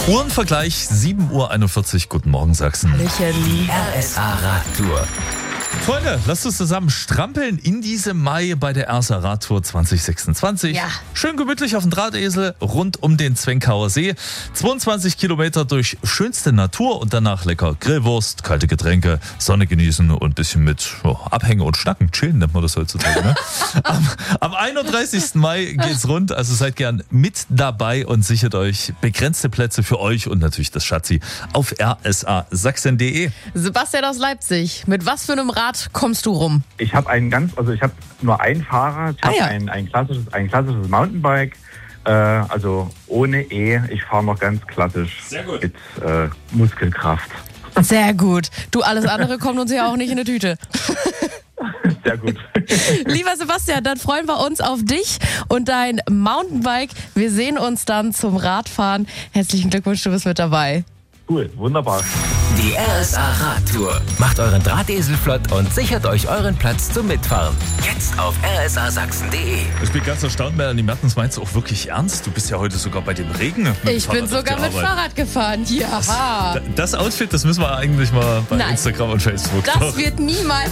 Uhrenvergleich, 7:41 Uhr. Guten Morgen, Sachsen. Hallöchen. RSA Radtour. Freunde, lasst uns zusammen strampeln in diesem Mai bei der RSA Radtour 2026. Ja. Schön gemütlich auf dem Drahtesel rund um den Zwenkauer See. 22 Kilometer durch schönste Natur und danach lecker Grillwurst, kalte Getränke, Sonne genießen und ein bisschen mit Abhängen und Schnacken. Chillen nennt man das heutzutage. Ne? Am 31. Mai geht's rund, also seid gern mit dabei und sichert euch begrenzte Plätze für euch und natürlich das Schatzi auf rsasachsen.de. Sebastian aus Leipzig, mit was für einem Rad kommst du rum? Ich habe nur ein Fahrrad. Ich habe ein klassisches Mountainbike, also ohne E. Ich fahre noch ganz klassisch. Sehr gut. Mit Muskelkraft. Sehr gut. Du, alles andere kommt uns ja auch nicht in eine Tüte. Sehr gut. Lieber Sebastian, dann freuen wir uns auf dich und dein Mountainbike. Wir sehen uns dann zum Radfahren. Herzlichen Glückwunsch, du bist mit dabei. Cool, wunderbar. Die RSA Radtour. Macht euren Drahtesel flott und sichert euch euren Platz zum Mitfahren. Jetzt auf rsasachsen.de. Ich bin ganz erstaunt, Melanie Mertens, meinst du auch wirklich ernst? Du bist ja heute sogar bei dem Regen. Ich bin sogar mit Fahrrad gefahren. Ja. Das Outfit, das müssen wir eigentlich mal bei Instagram und Facebook. Das wird niemals